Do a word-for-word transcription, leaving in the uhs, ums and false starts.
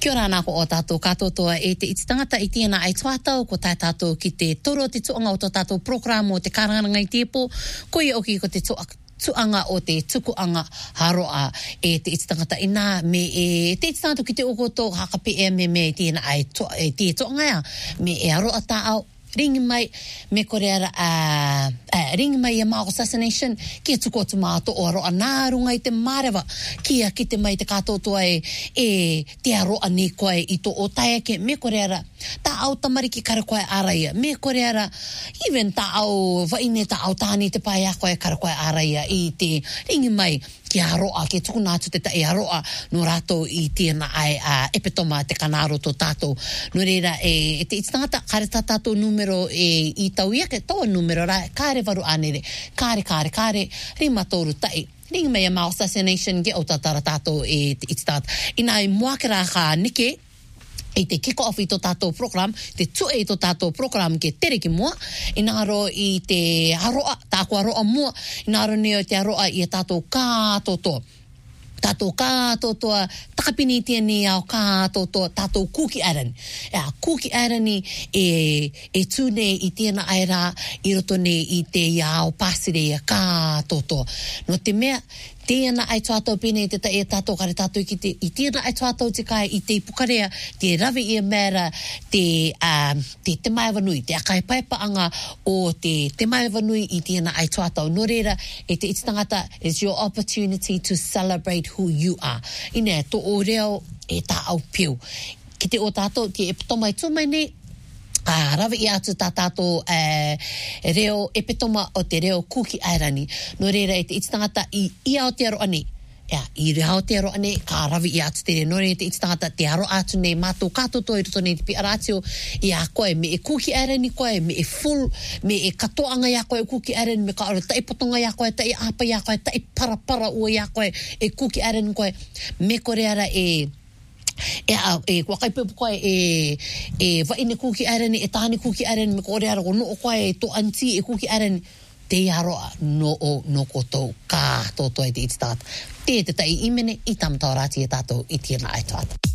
Kia ora nā ko o tātou katotoa e te iti tangata i tēnā ai tuatau ko tai tātou ki te toro te tuanga o tō tātou program o te karanganga i tēpo, ko i oki ko te tuanga tuanga o te tukuanga haroa e te iti tangata ina me e te iti tangata ki te okoto hakape e me me tēnā ai e te tuanga ia me e haroa tā au ringi mai me koreara a uh, uh, ringi mai e Mao assassination ki tuku o tu mātou o aroa nā runga i te marewa kia ki te mai te katotoa e e te aroa ni koe i to o taeke me koreara tā au tamariki kara koe araia me koreara even tā au vaine tā au tāni te pai a koe kara koe araia i te ringi mai ki aroa, ki tuku nātu te ta e aroa no rātou i tēnā ai a uh, epitoma te kanaro tō tātou. No reira e, e te itangata kare tā tātou numero e i tau ia ke tō numero rai, kāre varu anere, kāre, kāre, kāre, rima tōru tai. Ringi mai a Mao assassination ge o tātara tātou e te itangata. Ina i muakera ka nike, i te kick off i tō tātou program, te tue i tō tātou program ke tere ki mua, inaro i te haroa, tāko haroa mua, inaro neo te haroa i a tātou kātoto. Tātou kātotoa, takapini tēni au kātotoa, tātou kuki arani. Ea, kuki arani e, e tūne i tēnā aira, i roto ne i te iau pāsire i a kātotoa. No te mea, tēnā ai tuatau pene te ta e tātou kare tātou ki te, i tēnā ai tuatau te kai i te pukarea, te rawe i a mera, te, uh, te te mai wanui, te akai paipaanga o te te mai wanui i tēnā ai tuatau. No reira, e te itangata is your opportunity to celebrate who you are. Ine, tō o reo e tā au piu. Ki te o tātou, te e pitomai tūmai nei, Ah, rawa i atu tā tātou uh, reo epitoma o te reo kuki airani. No reira e te itangata i i Aotearoa nei. Ea, i Aotearoa nei, ka rawa i atu te re. No reira te itangata te aro atu nei mātou kātoto i roto nei te piaratio i a koe me e kuki airani koe, me e full, me e katoanga i a koe kuki airani, me ka aro tai potonga i a koe, tai apa i a koe, tai parapara ua i a koe, e kuki airani koe, me koreara e e a e wakaipepu koe e e vaine kuki arani e tāni kuki arani me kore ara ko no koe e to anti e kuki arani te aroa no o no koto ka toto e te itata te te tai imene i tamtau rati e tātou i tēnā ai tātou.